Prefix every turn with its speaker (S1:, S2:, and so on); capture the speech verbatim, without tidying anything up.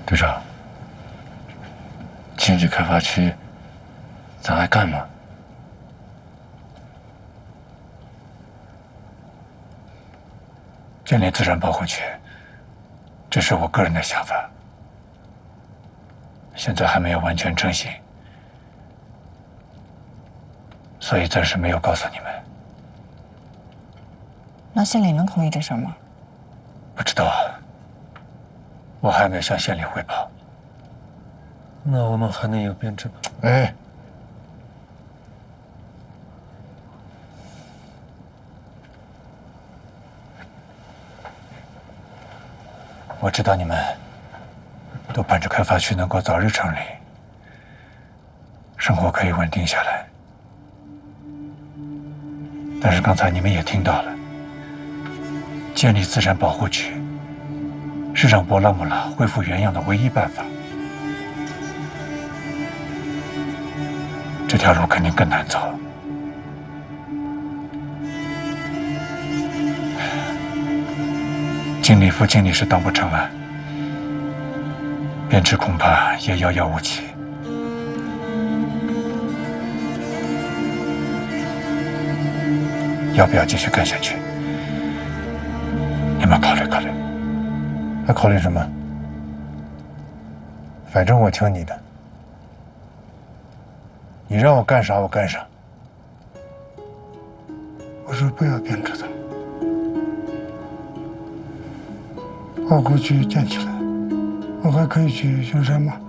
S1: 队长，经济开发区，咱还干吗？建立自然保护区，这是我个人的想法，现在还没有完全成型，所以暂时没有告诉你们。
S2: 那县里能同意这事儿吗？
S1: 不知道啊，我还没有向县里汇报。
S3: 那我们还能有编制吗？
S1: 哎，我知道你们都盼着开发区能够早日成立，生活可以稳定下来。但是刚才你们也听到了，建立自然保护区是让博拉木拉恢复原样的唯一办法。这条路肯定更难走。经理副经理是当不成了，编制恐怕也遥遥无期。要不要继续干下去？你们考虑考虑。
S4: 还考虑什么？反正我听你的。你让我干啥我干啥。
S5: 我说不要编制的，保护区建起来，我还可以去巡山吗？